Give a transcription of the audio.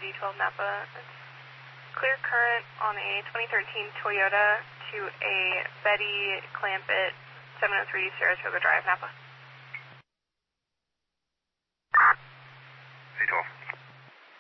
D12 Napa. It's clear current on a 2013 Toyota to a Betty Clampett 703 Saratoga Drive, Napa.